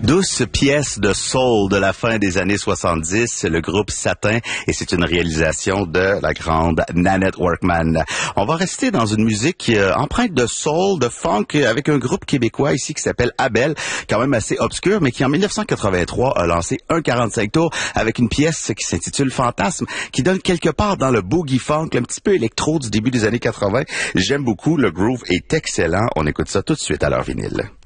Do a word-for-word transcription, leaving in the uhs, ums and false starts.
Douce pièce de soul de la fin des années soixante-dix, le groupe Satin, et c'est une réalisation de la grande Nanette Workman. On va rester dans une musique euh, empreinte de soul, de funk, avec un groupe québécois ici qui s'appelle Abel, quand même assez obscur, mais qui en dix-neuf cent quatre-vingt-trois a lancé un quarante-cinq tours avec une pièce qui s'intitule Fantasme, qui donne quelque part dans le boogie funk, un petit peu électro du début des années quatre-vingts. J'aime beaucoup, le groove est excellent. On écoute ça tout de suite à leur vinyle.